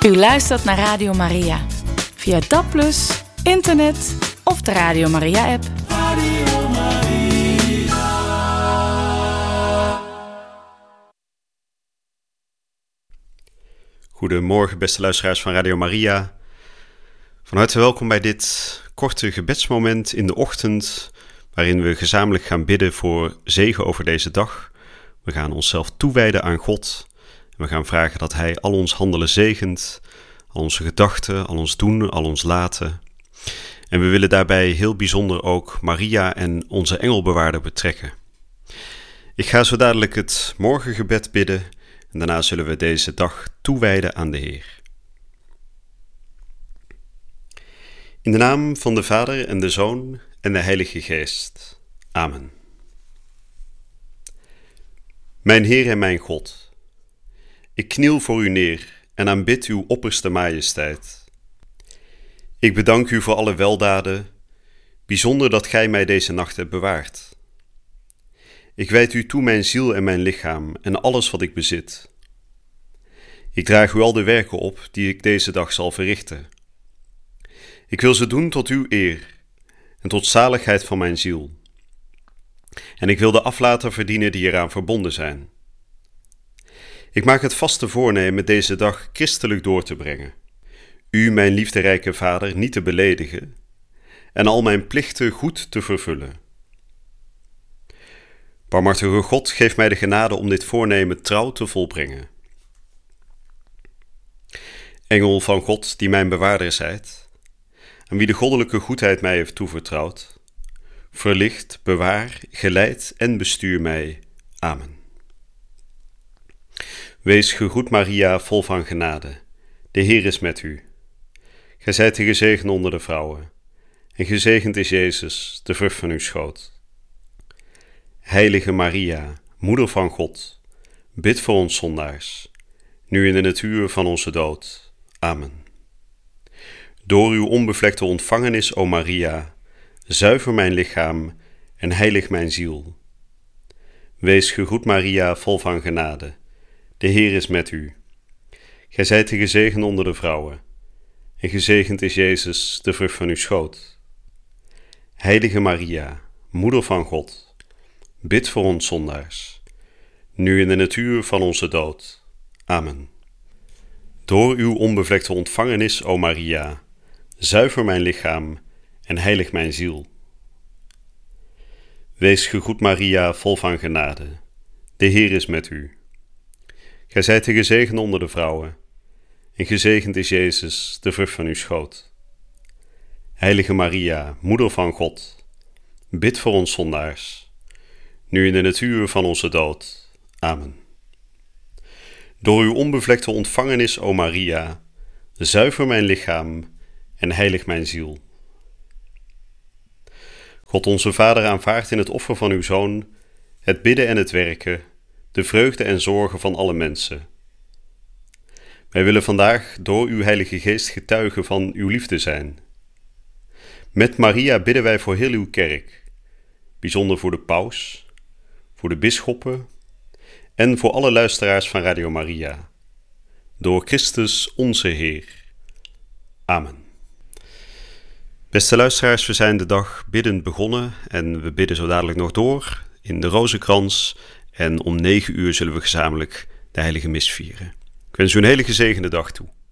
U luistert naar Radio Maria. Via DAB+, internet of de Radio Maria-app. Radio Maria. Goedemorgen beste luisteraars van Radio Maria. Van harte welkom bij dit korte gebedsmoment in de ochtend, waarin we gezamenlijk gaan bidden voor zegen over deze dag. We gaan onszelf toewijden aan God. We gaan vragen dat Hij al ons handelen zegent, al onze gedachten, al ons doen, al ons laten. En we willen daarbij heel bijzonder ook Maria en onze engelbewaarder betrekken. Ik ga zo dadelijk het morgengebed bidden en daarna zullen we deze dag toewijden aan de Heer. In de naam van de Vader en de Zoon en de Heilige Geest. Amen. Mijn Heer en mijn God, ik kniel voor u neer en aanbid uw opperste majesteit. Ik bedank u voor alle weldaden, bijzonder dat gij mij deze nacht hebt bewaard. Ik wijd u toe mijn ziel en mijn lichaam en alles wat ik bezit. Ik draag u al de werken op die ik deze dag zal verrichten. Ik wil ze doen tot uw eer en tot zaligheid van mijn ziel. En ik wil de aflaten verdienen die eraan verbonden zijn. Ik maak het vaste voornemen deze dag christelijk door te brengen, u, mijn liefderijke Vader, niet te beledigen en al mijn plichten goed te vervullen. Barmhartige God, geef mij de genade om dit voornemen trouw te volbrengen. Engel van God, die mijn bewaarder zijt, aan wie de goddelijke goedheid mij heeft toevertrouwd, verlicht, bewaar, geleid en bestuur mij. Amen. Wees gegroet Maria, vol van genade. De Heer is met u. Gij zijt de gezegende onder de vrouwen, en gezegend is Jezus, de vrucht van uw schoot. Heilige Maria, Moeder van God, bid voor ons zondaars, nu en in het uur van onze dood. Amen. Door uw onbevlekte ontvangenis, o Maria, zuiver mijn lichaam en heilig mijn ziel. Wees gegroet Maria, vol van genade. De Heer is met u. Gij zijt de gezegende onder de vrouwen, en gezegend is Jezus, de vrucht van uw schoot. Heilige Maria, Moeder van God, bid voor ons zondaars, nu en in het uur van onze dood. Amen. Door uw onbevlekte ontvangenis, o Maria, zuiver mijn lichaam en heilig mijn ziel. Wees gegroet Maria, vol van genade. De Heer is met u. Gij zijt de gezegende onder de vrouwen, en gezegend is Jezus, de vrucht van uw schoot. Heilige Maria, Moeder van God, bid voor ons zondaars, nu en in het uur van onze dood. Amen. Door uw onbevlekte ontvangenis, o Maria, zuiver mijn lichaam en heilig mijn ziel. God onze Vader aanvaardt in het offer van uw Zoon het bidden en het werken, de vreugde en zorgen van alle mensen. Wij willen vandaag door uw Heilige Geest getuigen van uw liefde zijn. Met Maria bidden wij voor heel uw kerk, bijzonder voor de paus, voor de bisschoppen en voor alle luisteraars van Radio Maria. Door Christus onze Heer. Amen. Beste luisteraars, we zijn de dag biddend begonnen en we bidden zo dadelijk nog door in de rozenkrans. En om 9 uur zullen we gezamenlijk de heilige mis vieren. Ik wens u een hele gezegende dag toe.